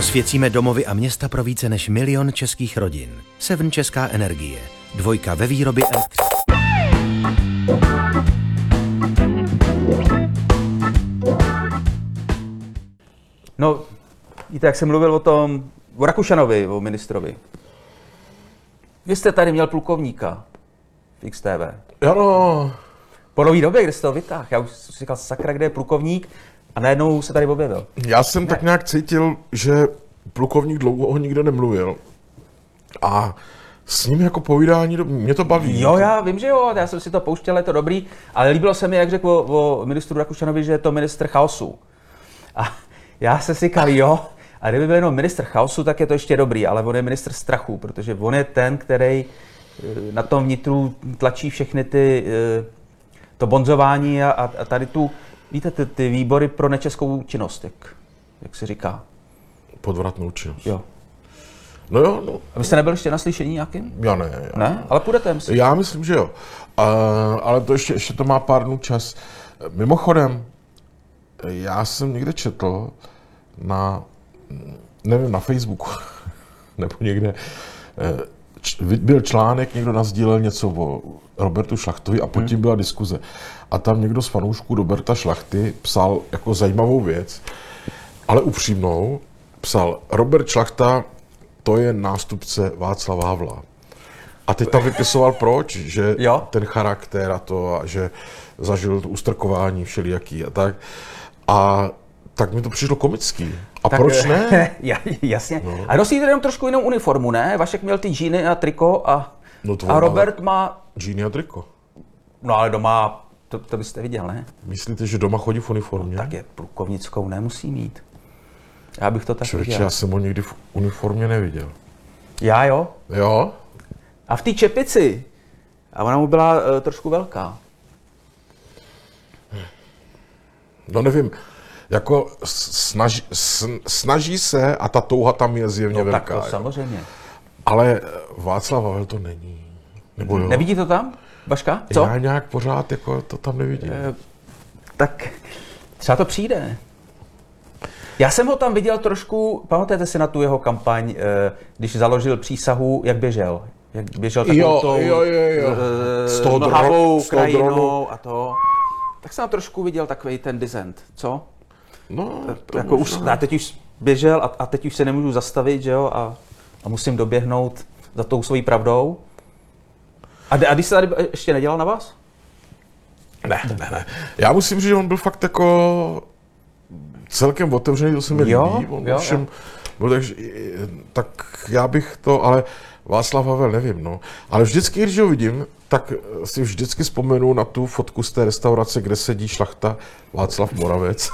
Rozsvěcíme domovy a města pro více než 1 000 000 českých rodin. Seven Česká energie. 2 ve výrobě elektřiny. No, víte, jak jsem mluvil o Rakušanovi, o ministrovi. Vy jste tady měl plukovníka v XTV. Ano. Po nový době, kde jste ho vytáhl. Já už jsem si říkal, sakra, kde je plukovník? A najednou se tady objevil. Já jsem tak nějak cítil, že plukovník dlouho o nikdo nemluvil. A s ním jako povídání, mě to baví. Jo, já vím, že jo, já jsem si to pouštěl, je to dobrý, ale líbilo se mi, jak řekl o ministru Rakušanovi, že je to ministr chaosu. A já jsem si říkal, jo, a kdyby byl jenom ministr chaosu, tak je to ještě dobrý, ale on je ministr strachu, protože on je ten, který na tom vnitru tlačí všechny to bonzování a tady tu, víte, ty výbory pro nečeskou činnost, jak se říká. Podvratnou činnost. Jo. No jo, no. A vy jste nebyl ještě na slyšení nějakým? Já ne. Ne? Ale půjdete, myslím. Já myslím, že jo. Ale to ještě to má pár dnů čas. Mimochodem, já jsem někde četl nevím, na Facebooku, nebo někde, byl článek, někdo nasdílel něco o Robertu Šlachtovi a pod tím byla diskuze. A tam někdo z fanoušků Roberta Šlachty psal jako zajímavou věc, ale upřímnou, psal Robert Šlachta, to je nástupce Václava Havla. A teď tam vypisoval proč, že ten charakter a to, a že zažil to ustrkování všelijaký a tak. A tak mi to přišlo komický. A tak, proč ne? Jasně. No. A nosíte jenom trošku jinou uniformu, ne? Vašek měl ty džíny a triko a Robert má... Džíny a triko. No ale doma, to byste viděl, ne? Myslíte, že doma chodí v uniformě? No, tak je plukovnickou nemusí mít. Já bych to tak viděl. Já jsem ho nikdy v uniformě neviděl. Já jo? Jo? A v té čepici. A ona mu byla trošku velká. No nevím, jako snaží se a ta touha tam je zjevně velká. Tak to samozřejmě. Ale Václav Havel to není. Nebo jo? Nevidí to tam, Vaška? Co? Já nějak pořád jako to tam nevidím. Tak třeba to přijde. Já jsem ho tam viděl trošku, pamatujete si na tu jeho kampaň, když založil přísahu, jak běžel? Jak běžel takovou tou nohavou krajinou a to. Tak jsem tam trošku viděl takový ten dizent, co? No, jako už, a teď už běžel a teď už se nemůžu zastavit, že jo, a musím doběhnout za tou svojí pravdou. A když se tady ještě nedělal na vás? Ne. Já musím říct, že on byl fakt jako celkem otevřený, to se mi líbí. Tak já bych to, ale Václav Havel nevím, no. Ale vždycky, když ho vidím, tak si vždycky vzpomenu na tu fotku z té restaurace, kde sedí Šlachta, Václav Moravec.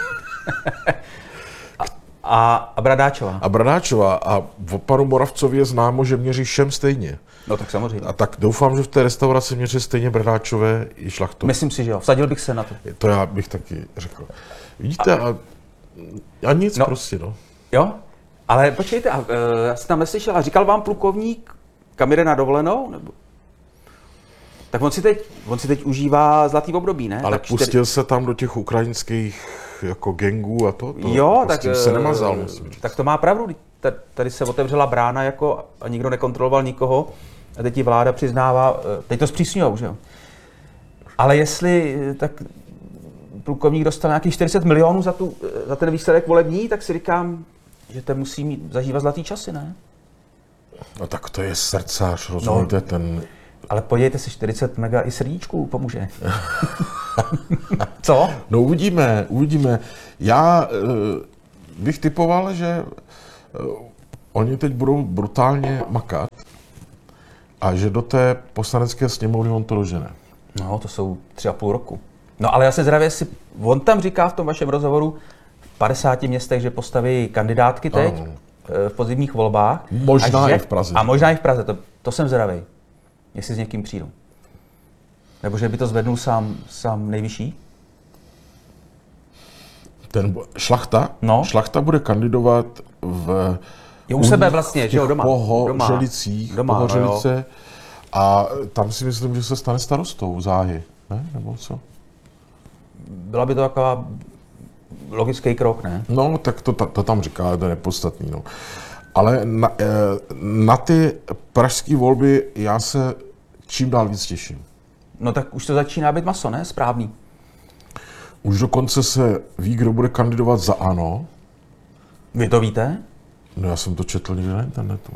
A Bradáčová. A Bradáčová. A o panu Moravcovi je známo, že měří všem stejně. No tak samozřejmě. A tak doufám, že v té restauraci měří stejně Bradáčové i Šlachtovi. Myslím si, že jo. Vsadil bych se na to. To já bych taky řekl. Vidíte, a nic no. Prostě, no. Jo? Ale počkejte, já jsem tam neslyšel, a říkal vám plukovník, kam jde na dovolenou? Nebo? Tak on si teď užívá zlatý období, ne? Ale tak pustil se tam do těch ukrajinských jako gangů a to? Jo, tak se nemazal, musím říct. Tak to má pravdu. Tady se otevřela brána jako a nikdo nekontroloval nikoho. A teď ti vláda přiznává, teď to zpřísňujou, že jo? Ale jestli tak plukovník dostal nějakých 40 milionů za ten výsledek volební, tak si říkám, že ten musí zažívat zlatý časy, ne? No tak to je srdcař, rozumíte, no, ten... Ale podívejte si, 40 mega i srdíčku pomůže. Co? No uvidíme. Já bych typoval, že oni teď budou brutálně makat a že do té poslanecké sněmovny on to dožene. No, to jsou 3,5 roku. No ale já jsem zvědavý, jestli on tam říká v tom vašem rozhovoru v 50 městech, že postaví kandidátky teď v podzimních volbách. Možná i v Praze. A možná i v Praze, to jsem zvědavý, jestli s někým přijdu. Nebo že by to zvednul sám nejvyšší? Ten Šlachta? No. Šlachta bude kandidovat u sebe vlastně, že jo, doma. Pohořelicích, Pohořelice. A tam si myslím, že se stane starostou záhy, ne? Nebo co? Byla by to taková logický krok, ne? No, tak to tam říká, to je nepodstatný, no. Ale na ty pražské volby já se čím dál víc těším. No tak už to začíná být maso, ne? Správný. Už dokonce se ví, kdo bude kandidovat za ANO. Vy to víte? No, já jsem to četl někde na internetu.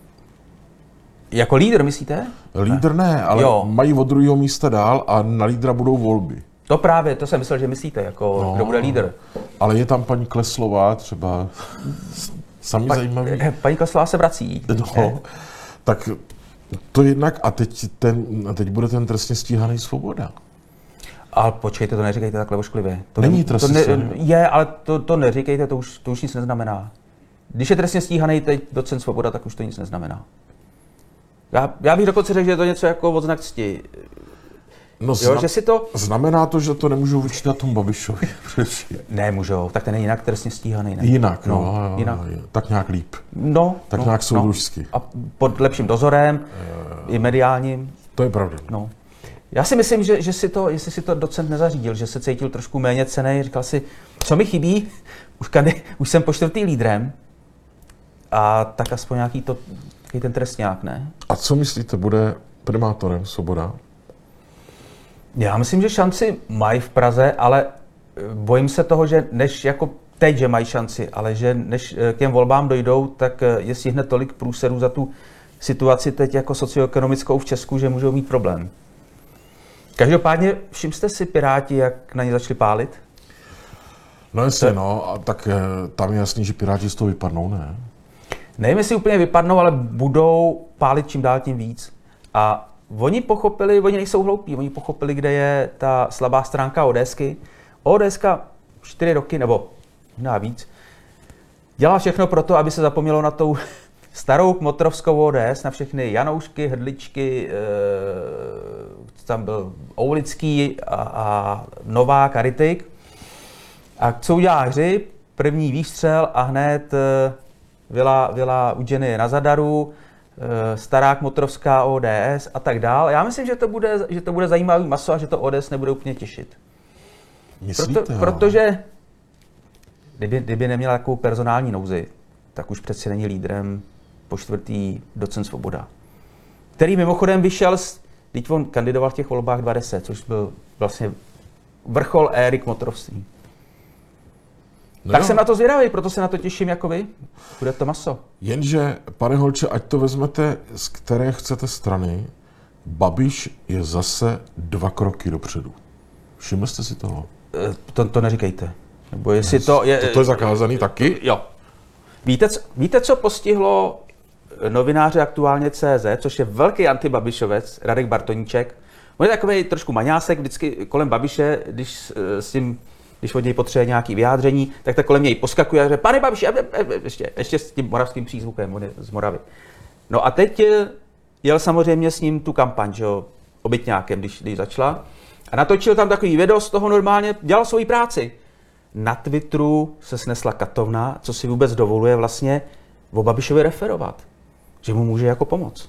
Jako lídr, myslíte? Lídr ne, ale Jo. mají od druhého místa dál a na lídra budou volby. To právě, to jsem myslel, že myslíte, jako kdo bude lídr. Ale je tam paní Kleslová třeba, sami zajímavý. Paní Kleslová se vrací. No, tak to jednak a teď bude ten trestně stíhaný Svoboda. Ale počkejte, to neříkejte takhle ošklivě. To Není trestně stíhaný. Je, ale to neříkejte, to už nic neznamená. Když je trestně stíhaný teď docent Svoboda, tak už to nic neznamená. Já bych dokonce řekl, že je to něco jako odznak cti. No, Jo, že si to... Znamená to, že to nemůžou vyčítat tomu Babišovi. Nemůžou, tak ten je jinak trestně stíhaný, ne? Jinak, no, jo, jinak. tak nějak líp. No, Tak nějak soudružsky. A pod lepším dozorem, i mediálním. To je pravda. No. Já si myslím, že jestli si to docent nezařídil, že se cítil trošku méně cenný, říkal si, co mi chybí, už jsem po 4. lídrem, a tak aspoň nějaký ten trestňák, ne? A co myslíte, bude primátorem Svoboda? Já myslím, že šanci mají v Praze, ale bojím se toho, že než jako teď, že mají šanci, ale že než k těm volbám dojdou, tak je stihne tolik průserů za tu situaci teď jako socioekonomickou v Česku, že můžou mít problém. Každopádně všimste si Piráti, jak na ně začali pálit? No jasně, no, a tak tam je jasný, že Piráti z toho vypadnou, ne? Nevím, jestli úplně vypadnou, ale budou pálit čím dál tím víc. A oni nejsou hloupí, oni pochopili, kde je ta slabá stránka ODSky. ODSka 4 roky, nebo možná víc, dělá všechno pro to, aby se zapomnělo na tou starou kmotrovskou ODS, na všechny Janoušky, Hrdličky, tam byl Oulický a Novák a Rittig. A co udělá Hřib? První výstřel a hned vila u Jenny na Zadaru, stará kmotrovská ODS a tak dál. Já myslím, že to bude zajímavý maso a že to ODS nebude úplně těšit. Myslíte, Protože kdyby neměla takovou personální nouzi, tak už přeci není lídrem po 4. docent Svoboda. Který mimochodem vyšel, teď on kandidoval v těch volbách 2010, což byl vlastně vrchol éry kmotrovství. No Tak jo. jsem na to zvědavý, proto se na to těším jako vy. Bude to maso. Jenže, pane Holče, ať to vezmete, z které chcete strany, Babiš je zase 2 kroky dopředu. Všimli jste si toho? To neříkejte. Nebo jestli to je... To je zakázaný taky? Jo. Víte, co postihlo novináře Aktuálně CZ, což je velký antibabišovec, Radek Bartoníček. On je takový trošku maňásek, vždycky kolem Babiše, když od něj potřebuje nějaké vyjádření, tak kolem něj poskakuje a říká, pane Babiši, ještě s tím moravským přízvukem, on je z Moravy. No a teď jel samozřejmě s ním tu kampaň, že jo, obytňákem, když začala. A natočil tam takový video z toho normálně, dělal svoji práci. Na Twitteru se snesla katovna, co si vůbec dovoluje vlastně o Babišovi referovat. Že mu může jako pomoct.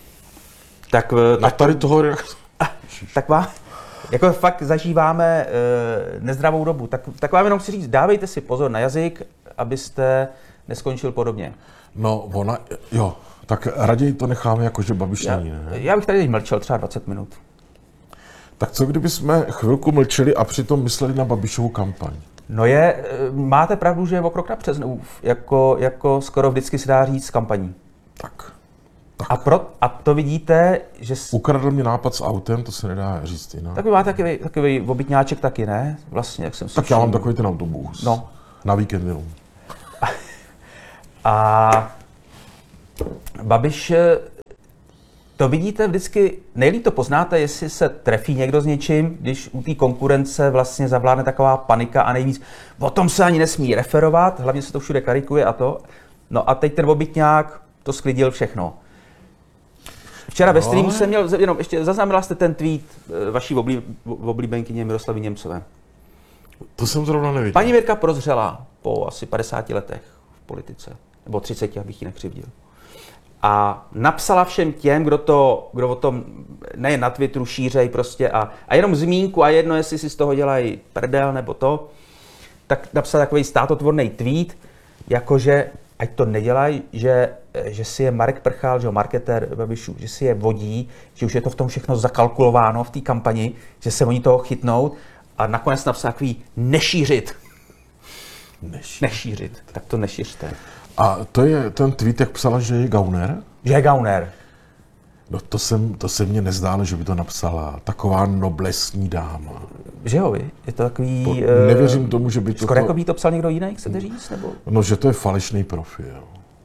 Tak tady toho... tak jako fakt zažíváme nezdravou dobu. Tak vám jenom chci říct, dávejte si pozor na jazyk, abyste neskončil podobně. No, jo, tak raději to necháme jako, že Babiš není, ne? Já bych tady mlčel třeba 20 minut. Tak co kdyby jsme chvilku mlčeli a přitom mysleli na Babišovu kampaň? No máte pravdu, že je o krok napřed, jako skoro vždycky se dá říct s kampaní. Tak. A to vidíte, že... Ukradl mi nápad s autem, to se nedá říct jinak. Tak vy máte takový obytňáček taky, ne? Vlastně, jak jsem Tak já mám takový ten autobus. No. Na víkend jenom. A Babiš, to vidíte vždycky, nejlíp to poznáte, jestli se trefí někdo s něčím, když u té konkurence vlastně zavládne taková panika a nejvíc, o tom se ani nesmí referovat, hlavně se to všude karikuje a to. No a teď ten obytňák to sklidil všechno. Včera ve streamu jsem měl, jenom ještě zaznamenala jste ten tweet vaší oblíbenkyně Miroslavy Němcové. To jsem zrovna neviděl. Paní Mirka prozřela po asi 50 letech v politice, nebo 30, abych ji nekřivdil. A napsala všem těm, kdo o tom nejen na Twitteru šířej prostě a jenom zmínku a jedno, jestli si z toho dělají prdel nebo to, tak napsal takový státotvorný tweet, jakože, ať to nedělají, že si je Marek Prchal, že jo, marketér Babišů, že si je vodí, že už je to v tom všechno zakalkulováno v té kampani, že se oni toho chytnou a nakonec napsal takový nešířit. Nešířit. Tak to nešířte. A to je ten tweet, jak psala, že je gauner? Že je gauner. No to se mně nezdálo, že by to napsala taková noblesní dáma. Že jo, je to takový... Nevěřím tomu, že by to... Skoro jako by to psal někdo jiný, chcete říct? Nebo? No, že to je falešný profil.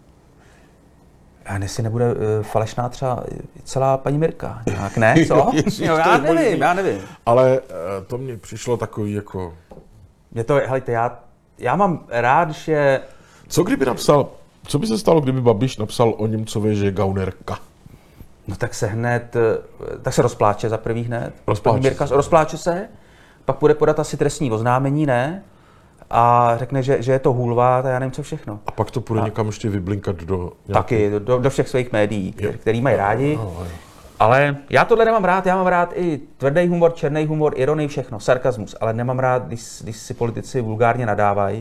A jestli nebude falešná třeba celá paní Mirka. Nějak ne, co? Jo, já nevím. Ale to mně přišlo takový jako... Mě to, helejte, já mám rád, že... Co by se stalo, kdyby Babiš napsal o Němcově, že je gaunerka? No tak se rozpláče za prvý hned. Rozpláče se, pak půjde podat asi trestní oznámení, ne? A řekne, že je to hulvát a já nevím co všechno. A pak to půjde někam ještě vyblinkat do... Taky, do všech svých médií, který mají rádi. Ale já tohle nemám rád, já mám rád i tvrdý humor, černý humor, ironii, všechno, sarkazmus, ale nemám rád, když si politici vulgárně nadávají.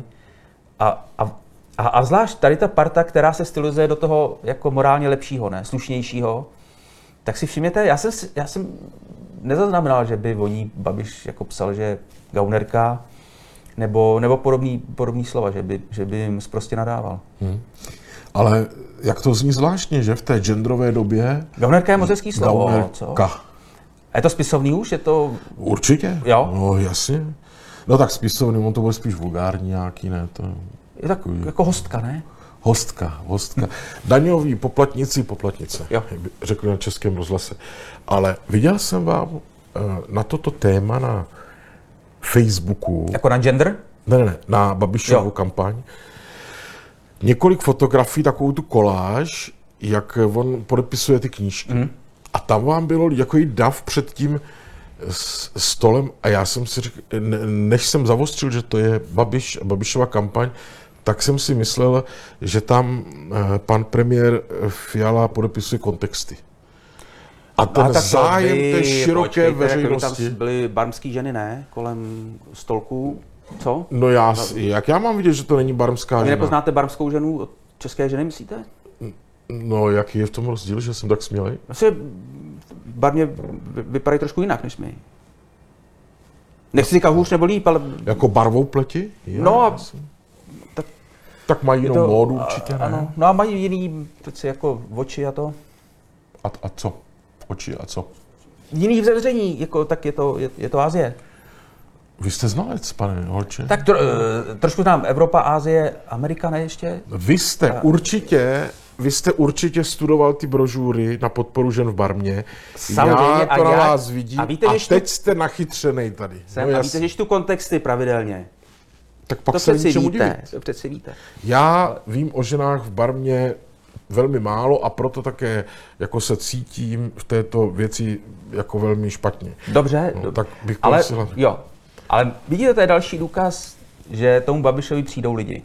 A zvlášť tady ta parta, která se stylizuje do toho jako morálně lepšího, ne, slušnějšího, tak si všimněte, já jsem nezaznamenal, že by o ní Babiš jako psal, že je gaunerka, nebo podobný slova, že by jim prostě nadával. Ale jak to zní zvláštně, že v té genderové době... Gaunerka je moc hezký slovo, co? Gaunerka. A je to spisovný už? Je to... Určitě. Jo? No jasně. No tak spisovný, on to bude spíš vulgární nějaký, ne? To... Je tak jako hostka, ne? Hostka. Daňoví poplatnice, jo. Jak by řekli na Českém rozhlase. Ale viděl jsem vám na toto téma na Facebooku. Jako na gender? Ne, na Babišovu kampaň. Několik fotografií, takovou tu koláž, jak on podepisuje ty knížky. A tam vám bylo jako dav před tím stolem a já jsem si řekl, než jsem zavostřil, že to je Babišova kampaň, tak jsem si myslel, že tam pan premiér Fiala podepisuje kontexty. A ten zájem té široké veřejnosti. Tam byly barmský ženy, ne? Kolem stolků. Co? No jak já mám vidět, že to není barmská žena? Vy nepoznáte barmskou ženu od české ženy, myslíte? No, jaký je v tom rozdíl, že jsem tak smělej? Asi barmě vypadají trošku jinak než my. Nechci říkat hůř nebo líp, ale... Jako barvou pleti? No a... Tak mají jinou módu určitě, ne? Ano. No a mají jiný, jako oči a to. A co? Oči a co? Jiný vzezření, jako, tak je to Asie. Vy jste znalec, pane Holče? Tak trošku znám Evropa, Asie, Amerika, ne ještě? Vy jste určitě studoval ty brožury na podporu žen v Barmě. Samozřejmě. Já to na vás vidím. A víte, teď jste nachytřenej tady. A víte, že čtu kontexty pravidelně. Tak pak to se ničemu divit. To přeci víte. Já vím o ženách v Barmě velmi málo a proto také jako se cítím v této věci jako velmi špatně. Dobře, tak bych prosil. Ale vidíte, to je další důkaz, že tomu Babišovi přijdou lidi.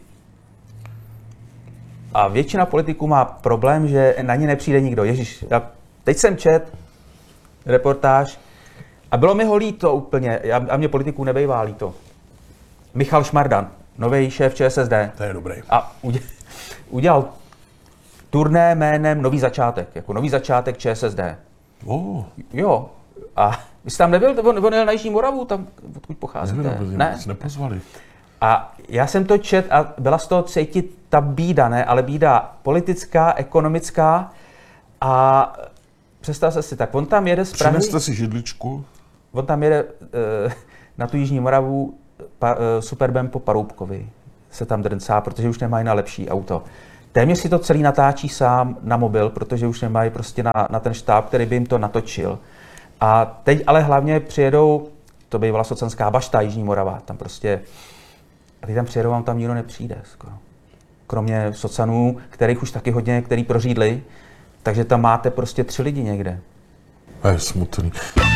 A většina politiků má problém, že na ně nepřijde nikdo. Ježíš, teď jsem čet reportáž a bylo mi ho líto úplně, a mě politiků nebejvá líto. Michal Šmardan, nový šéf ČSSD. To je dobrý. A udělal turné jménem Nový začátek, jako Nový začátek ČSSD. Jo. A vy jste tam nebyl, on jel na Jižní Moravu, tam odkud pocházíte? Ne, nepozvali. A já jsem to čet a byla z toho cítit ta bída, ne? Ale bída politická, ekonomická a představte si, tak on tam jede z Prahy. Přineste si židličku. On tam jede na tu Jižní Moravu Superbem po Paroubkovi. Se tam drncá, protože už nemají na lepší auto. Téměř si to celý natáčí sám na mobil, protože už nemají prostě na ten štáb, který by jim to natočil. A teď ale hlavně přijedou, to bývala socanská bašta, Jižní Morava, tam prostě, a teď tam přijedou, vám tam nikdo nepřijde skoro. Kromě socanů, kterých už taky hodně, který prořídli, takže tam máte prostě 3 lidi někde. To je smutný.